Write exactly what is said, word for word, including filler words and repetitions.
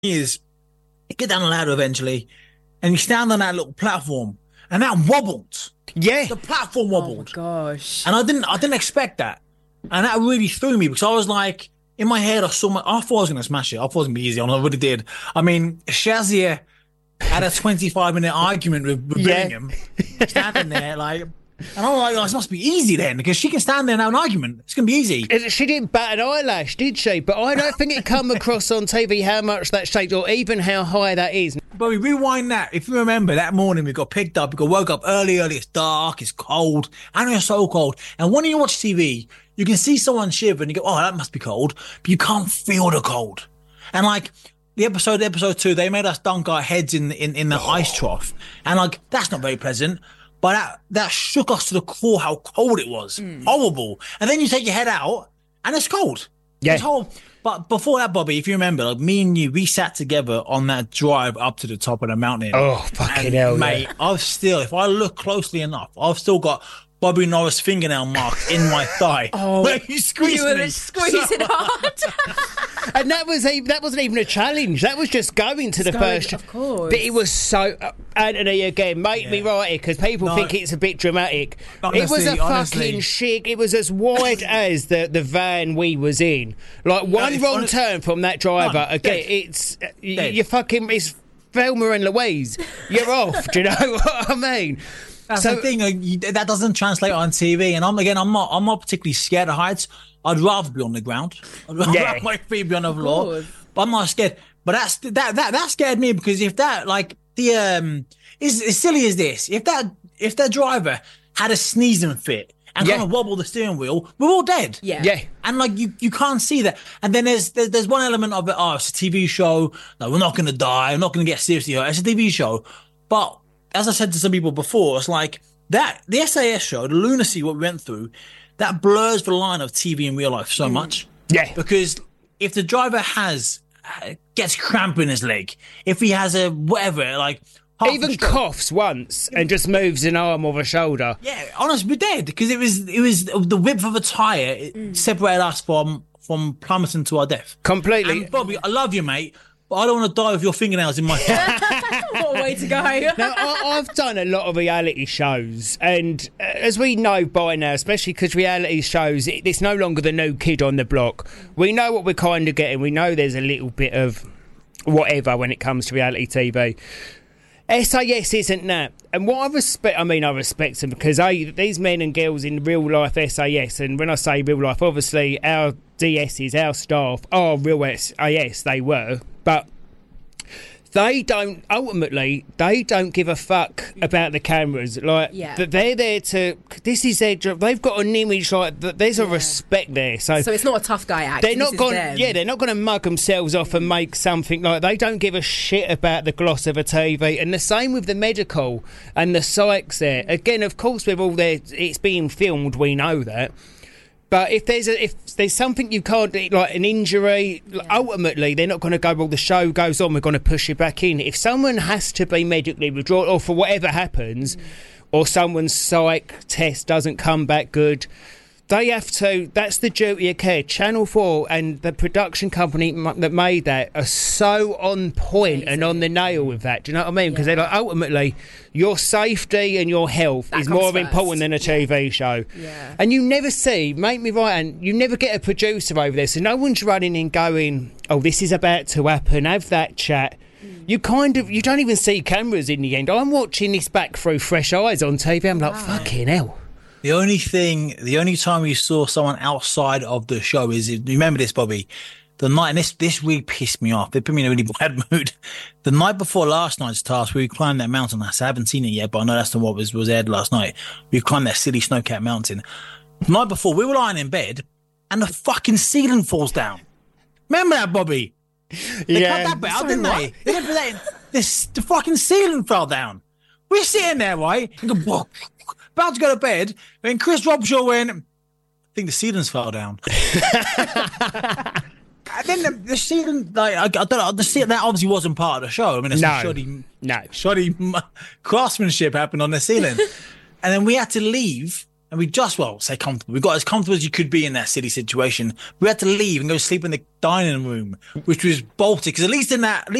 is you get down the ladder eventually and you stand on that little platform and that wobbled. Yeah. The platform Oh my wobbled. gosh. And I didn't I didn't expect that. And that really threw me because I was like, in my head, I saw my, I thought I was going to smash it. I thought it was going to be easy. And I really did. I mean, Shazia had a twenty-five minute argument with, with Yeah. Bellingham, standing there like, and I was like, oh, this must be easy then because she can stand there and have an argument. It's going to be easy. And she didn't bat an eyelash, did she? But I don't think it come across on T V how much that shaped or even how high that is. But we rewind that. If you remember, that morning we got picked up. We got woke up early, early. It's dark. It's cold. And it's so cold. And when you watch T V, you can see someone shiver and you go, oh, that must be cold. But you can't feel the cold. And like the episode, episode two, they made us dunk our heads in, in, in the ice trough. And like, that's not very pleasant. But that, that shook us to the core how cold it was. Mm. Horrible. And then you take your head out and it's cold. Yeah. It's horrible. But before that, Bobby, if you remember, like me and you, we sat together on that drive up to the top of the mountain. Oh, fucking and, hell, mate, yeah. I've still, if I look closely enough, I've still got Bobby Norris fingernail marks in my thigh. Oh, where you squeezed you were me squeezing so hard. And that was even, that wasn't even a challenge. That was just going to the Going, first. of course. But it was so. Uh, Anthony, again, make Yeah. me right it because people No. think it's a bit dramatic. it was Honestly, a honestly. fucking shit. It was as wide as the, the van we was in. Like one it's wrong honest- turn from that driver. None. Again, Dead. it's uh, y- Dead. you fucking it's Velma and Louise. You're off. Do you know what I mean? That's So- the thing. Like, you, that doesn't translate on T V. And I'm again, I'm not, I'm not particularly scared of heights. I'd rather be on the ground. I'd rather Yeah. have my feet be on the floor. course. But I'm not scared. But that's that that that scared me because if that like the um is as silly as this, if that if that driver had a sneezing fit and Yeah. kind of wobbled the steering wheel, we're all dead. Yeah. Yeah. And like you, you can't see that. And then there's, there's there's one element of it. Oh, it's a T V show. No, we're not going to die. We're not going to get seriously hurt. It's a T V show. But as I said to some people before, it's like that the S A S show, the lunacy what we went through, that blurs the line of T V and real life so much. Yeah. Because if the driver has uh, gets cramp in his leg, if he has a whatever like half a Even stroke- coughs once and just moves an arm or a shoulder. yeah, honestly, we're dead because it was it was the width of a tire it separated us from from plummeting to our death. Completely. And Bobby, I love you, mate, but I don't want to die with your fingernails in my thigh. What a way to go. Now, I, I've done a lot of reality shows, and uh, as we know by now, especially because reality shows, it, it's no longer the new kid on the block. We know what we're kind of getting. We know there's a little bit of whatever when it comes to reality T V. S A S isn't that. And what I respect, I mean, I respect them because I, these men and girls in real life S A S, and when I say real life, obviously our D Ss, our staff are real S A S, they were, but they don't, ultimately, they don't give a fuck about the cameras. Like, Yeah. th- they're there to, this is their job. They've got an image, like, th- there's a Yeah. respect there. So, So it's not a tough guy act. they're This not is going, them. yeah, they're not going to mug themselves off and make something like, they don't give a shit about the gloss of a T V. And the same with the medical and the psychs there. Again, of course, with all their, it's being filmed, we know that. But if there's a, if there's something you can't do, like an injury, ultimately they're not going to go, well, the show goes on, we're going to push you back in. If someone has to be medically withdrawn, or for whatever happens, or someone's psych test doesn't come back good, they have to, that's the duty of care. Channel four and the production company m- that made that are so on point and on the nail with that. Do you know what I mean? Because Yeah. they're like, ultimately, your safety and your health That is comes more first. important than a T V show. Yeah. And you never see, make me right, and you never get a producer over there. So no one's running in going, oh, this is about to happen, have that chat. You kind of, you don't even see cameras in the end. I'm watching this back through fresh eyes on T V. I'm like, fucking hell. The only thing, the only time you saw someone outside of the show is, remember this, Bobby, the night, and this, this really pissed me off. It put me in a really bad mood. The night before last night's task, we climbed that mountain. I haven't seen it yet, but I know that's the what was, was aired last night. We climbed that silly Snowcat mountain. The night before, we were lying in bed and the fucking ceiling falls down. Remember that, Bobby? They cut that bit out, Sorry, didn't what? they? They didn't put that in. This, the fucking ceiling fell down. We're sitting there, right? And go, about to go to bed, when Chris Robshaw went, I think the ceilings fell down. And then the, the ceiling, like, I, I don't know, the ceiling, that obviously wasn't part of the show. I mean, it's No. shoddy, No. shoddy m- craftsmanship happened on the ceiling. And then we had to leave and we just, well, say comfortable. We got as comfortable as you could be in that silly situation. We had to leave and go sleep in the dining room, which was Baltic, because at least in that,